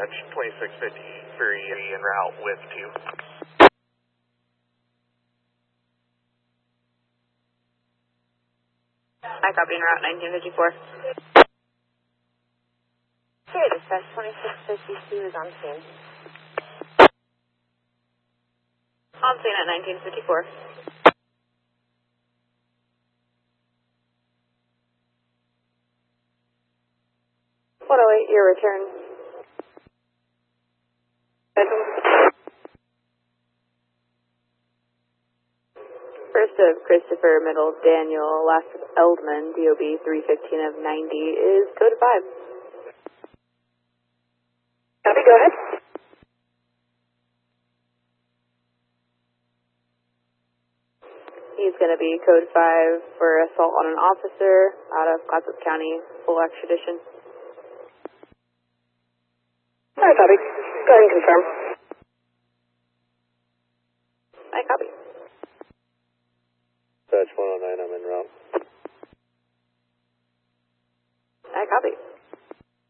dispatch, 2653 en route with 2. I copy en route 1954. Okay, dispatch 2652 is on scene. On scene at 1954. What await your return? First of Christopher, middle of Daniel, last of Eldman, DOB 315 of 90 is code 5. Copy, go ahead. He's going to be code 5 for assault on an officer out of Clatsop County, full extradition. Alright, copy. Go ahead and confirm. I copy. Dispatch 109, I'm en route. I copy.